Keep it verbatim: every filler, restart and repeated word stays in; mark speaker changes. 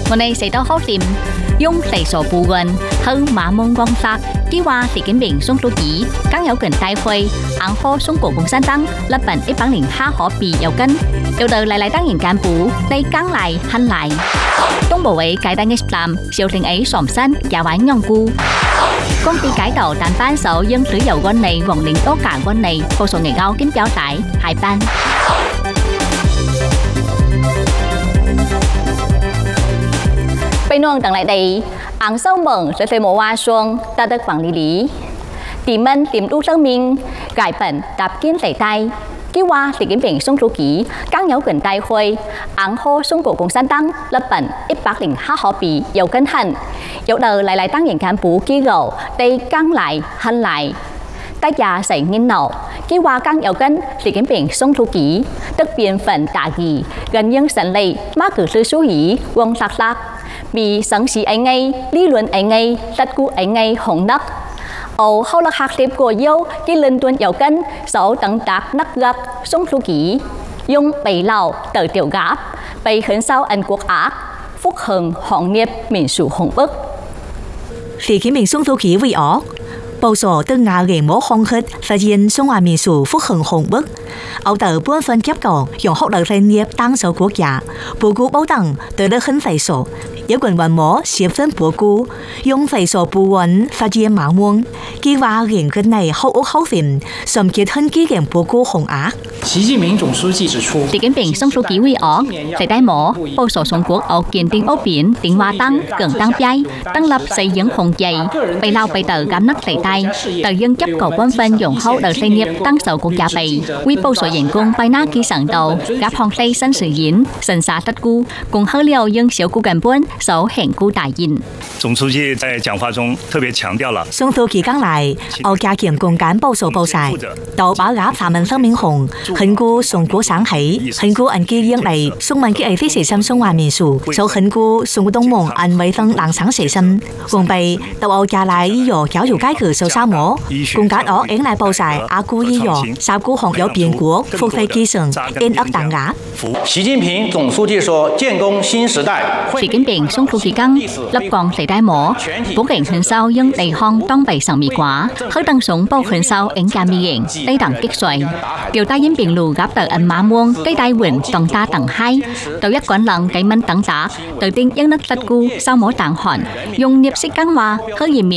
Speaker 1: 我哋食到好掂，用地所部分和马蒙光杀，计划习近平总书记刚有近大会，安好中国共产党日本一百零下可比有根，有的嚟嚟當然幹部嚟剛嚟恨嚟，東部委解單一站小定 ấy 上身也玩用故。công ty cải tạo tàn ban số dân sử dụng con này vòng lính tốt cả con này vô số người cao kính giáo tải hải ban bên ngoài tầng lại đây ăn sâu mừng sẽ thấy một hoa xuân ta được bằng lý lý tìm mình tìm đủ生命改本搭建在tay计划习近平总书记刚有近大会，安好中国共产党日本一百零下可比有根恨，有的嚟嚟當然幹部機構地剛嚟恨嚟，大家成年腦，計劃剛有跟習近平總書記得變份大義，gần như勝利mà cử sư chú ý quân lạc lạc, vì sáng sĩ ấy ngay, lý luận ấy ngay, tất cụ ấy ngay hồng nắc. Ồ, hậu là hạt tiệp của yêu, cái linh tuần yếu cân, sáu tầng tác nắc gặp, sông chú ký, dùng bày lào, tờ tiểu gáp, bày khẩn sau ấn quốc ác, phúc hừng, họng nghiệp, miền sủ hồng bức.
Speaker 2: 习近平總書記為惡，報所對亞嘅冇空隙，實現中華民族福恆紅bức. Âu tờ buôn phân kép cầu, dùng hậu đợt doanh nghiệp tăng số quốc gia, bố cú báo đẳng, tới được hân phải sổ. Yếu quần hoàn mỏ, xếp phân bố cú, dùng phải sổ bố vấn, phát triển mạng muôn. Kỳ hòa hiện gần này hậu ốc hậu phim, xâm kết hân ký nghiệm bố cú hồng ác.
Speaker 3: Xi Jinping Tổng書記指出，
Speaker 1: 習近平總書記為惡，在đại mỏ, báo số Trung Quốc ở kiến tinh ốc biển, tiếng Hoa tăng, cường tăng bái, tăng lập xây dựng hồng dày, bày lao bày tờ gám nắc tại tay, tờ dân chấp cầu buôn phân dùng hậu đợt doanh nghiệp tăng số quốc gia bày, quy báo số diễn công bài na ký sáng đầu, gáp hồng tây sân sự diễn, sân xá tất cụ, cùng hơi liều dân xyếu cụ gần buôn, số hẹn cụ đại diễn.
Speaker 4: 总书记在讲话中特别强调了，
Speaker 2: 總書記剛來，要加強共建報數報晒，到把握他們生命紅，很顧中國上起，很顧安基應嚟，中文嘅係非實心中華民族，就很顧中國東盟安衛生冷省實心，共備到我加來醫藥教育解決受沙魔，共解我應嚟報晒阿姑醫藥，三股紅有變國，付費基層，因惡等額。
Speaker 5: 習近平總書記說：建功新時代。
Speaker 1: 習近平總書記講，立港在đại mỏ, bố cảnh hơn sau nhưng đầy hongต้องbảy sẵn mỹ quá, hơi tăng súng bao hơn sau ứng cả mỹ ảnh, đây đẳng kích xoay. Điều ta yên bình lù gáp tờ ấn má muông, cây đai quyển tầng ta tầng hai, tàu giác quán lăng cái mân tầng tá, tờ tinh yên nất tất cu sau mỗi tảng hòn, dùng niệm xích căng hoa, hơi dìm